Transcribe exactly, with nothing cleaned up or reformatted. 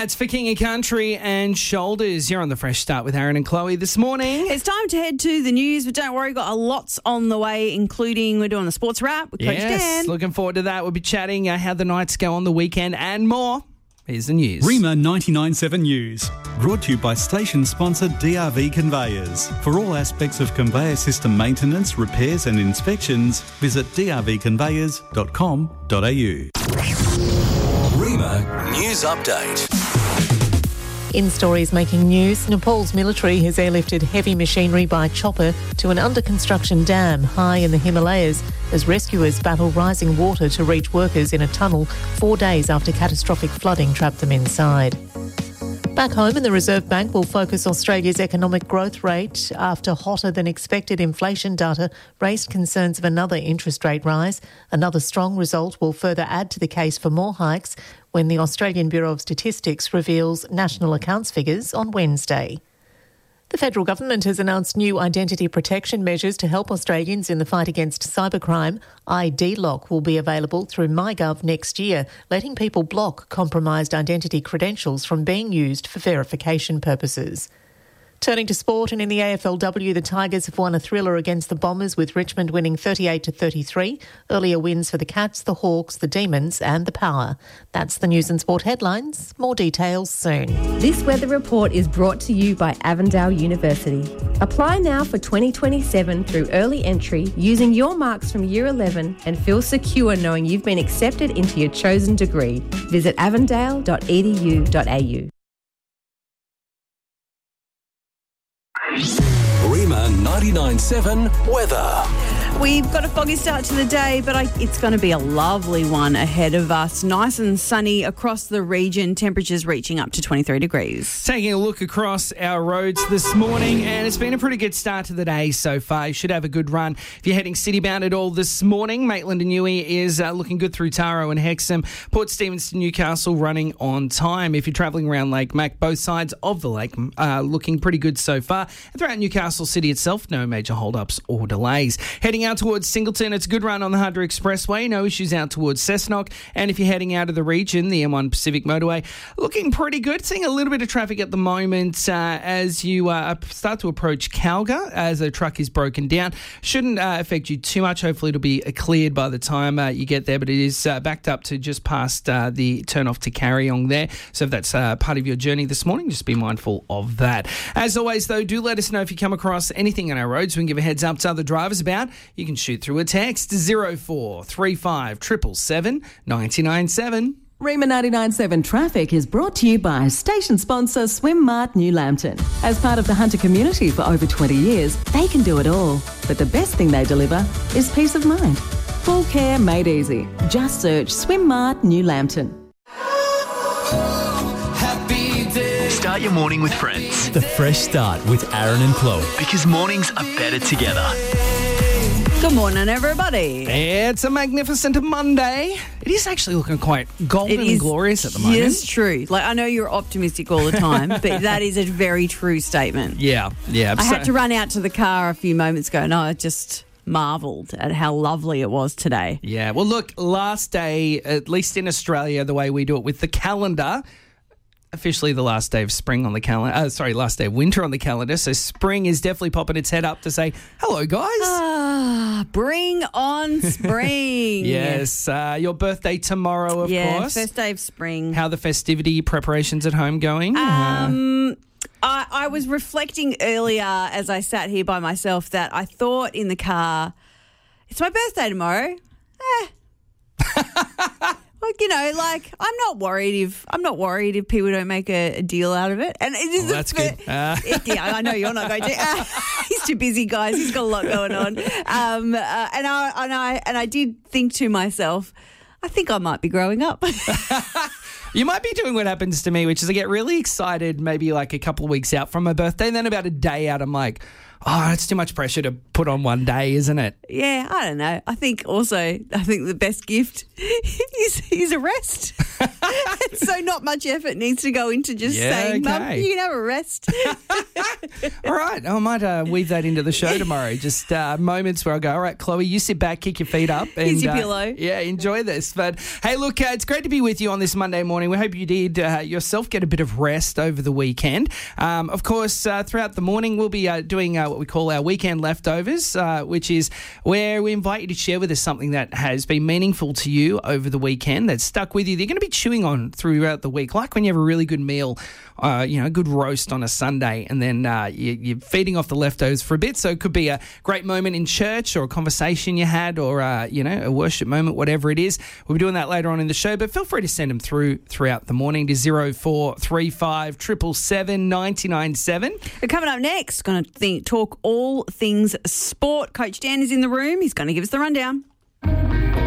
That's for King of Country and Shoulders. You're on the Fresh Start with Aaron and Chloe this morning. It's time to head to the news, but don't worry, we've got a lots on the way, including we're doing the sports wrap with Coach Yes, Dan. looking forward to that. We'll be chatting uh, how the nights go on the weekend and more. Here's the news. Rima ninety-nine point seven News, brought to you by station sponsor D R V Conveyors. For all aspects of conveyor system maintenance, repairs and inspections, visit d r v conveyors dot com dot a u. Rima News Update. In stories making news, Nepal's military has airlifted heavy machinery by chopper to an under-construction dam high in the Himalayas as rescuers battle rising water to reach workers in a tunnel four days after catastrophic flooding trapped them inside. Back home, and the Reserve Bank will focus Australia's economic growth rate after hotter-than-expected inflation data raised concerns of another interest rate rise. Another strong result will further add to the case for more hikes when the Australian Bureau of Statistics reveals national accounts figures on Wednesday. The federal government has announced new identity protection measures to help Australians in the fight against cybercrime. I D Lock will be available through MyGov next year, letting people block compromised identity credentials from being used for verification purposes. Turning to sport, and in the A F L W, the Tigers have won a thriller against the Bombers, with Richmond winning thirty-eight to thirty-three. Earlier wins for the Cats, the Hawks, the Demons and the Power. That's the news and sport headlines. More details soon. This weather report is brought to you by Avondale University. Apply now for twenty twenty-seven through early entry using your marks from year eleven and feel secure knowing you've been accepted into your chosen degree. Visit avondale dot e d u dot a u. Rima ninety-nine point seven weather. We've got a foggy start to the day, but I, it's going to be a lovely one ahead of us. Nice and sunny across the region, temperatures reaching up to twenty-three degrees. Taking a look across our roads this morning, and it's been a pretty good start to the day so far. You should have a good run. If you're heading city-bound at all this morning, Maitland and Newey is uh, looking good through Taro and Hexham. Port Stephens to Newcastle running on time. If you're travelling around Lake Mac, both sides of the lake are uh, looking pretty good so far. And throughout Newcastle City itself, no major hold-ups or delays. Heading out towards Singleton, it's a good run on the Hunter Expressway. No issues out towards Cessnock. And if you're heading out of the region, the M one Pacific Motorway, looking pretty good. Seeing a little bit of traffic at the moment uh, as you uh, start to approach Calga, as a truck is broken down. Shouldn't uh, affect you too much. Hopefully it'll be uh, cleared by the time uh, you get there, but it is uh, backed up to just past uh, the turn off to Carryong there. So if that's uh, part of your journey this morning, just be mindful of that. As always, though, do let us know if you come across anything on our roads. We can give a heads up to other drivers about. You can shoot through a text zero four three five seven seven seven nine nine seven. Rima ninety-nine point seven Traffic is brought to you by station sponsor Swim Mart New Lambton. As part of the Hunter community for over twenty years, they can do it all. But the best thing they deliver is peace of mind. Full care made easy. Just search Swim Mart New Lambton. Start your morning with friends. The Fresh Start with Aaron and Chloe. Because mornings are better together. Good morning, everybody. It's a magnificent Monday. It is actually looking quite golden It is and glorious at the moment. Yes, true. Like, I know you're optimistic all the time, but that is a very true statement. Yeah, yeah. I So- had to run out to the car a few moments ago, and I just marvelled at how lovely it was today. Yeah, well, look, last day, at least in Australia, the way we do it with the calendar, officially the last day of spring on the calendar. Uh, sorry, last day of winter on the calendar. So spring is definitely popping its head up to say, hello, guys. Ah, bring on spring. Yes, uh, your birthday tomorrow, of yeah, course. first day of spring. How are the festivity preparations at home going? Um, I, I was reflecting earlier as I sat here by myself that I thought in the car, it's my birthday tomorrow. Eh. Like, you know, like, I'm not worried if I'm not worried if people don't make a, a deal out of it. And it is Well, that's good. Uh. Yeah, I know you're not going to. Uh, he's too busy, guys. He's got a lot going on. Um, uh, and I and I and I did think to myself, I think I might be growing up. You might be doing what happens to me, which is I get really excited maybe like a couple of weeks out from my birthday, and then about a day out, I'm like, Oh, it's too much pressure to put on one day, isn't it? Yeah, I don't know. I think also, I think the best gift is, is a rest. So not much effort needs to go into just Yeah, saying, Mum, okay. you can have a rest. All right, I might uh, weave that into the show tomorrow. Just uh, moments where I go, all right, Chloe, you sit back, kick your feet up. And, Here's your uh, pillow. Yeah, enjoy this. But, hey, look, uh, it's great to be with you on this Monday morning. We hope you did uh, yourself get a bit of rest over the weekend. Um, of course, uh, throughout the morning, we'll be uh, doing uh, what we call our weekend leftovers, uh, which is where we invite you to share with us something that has been meaningful to you over the weekend, that's stuck with you, that you're going to be chewing on throughout the week, like when you have a really good meal, uh, you know, a good roast on a Sunday, and then uh, you, you're feeding off the leftovers for a bit. So it could be a great moment in church, or a conversation you had, or, uh, you know, a worship moment, whatever it is. We'll be doing that later on in the show, but feel free to send them through throughout the morning to zero four three five seven seven seven nine nine seven. Coming up next, going to think, talk all things sport. Coach Dan is in the room. He's going to give us the rundown.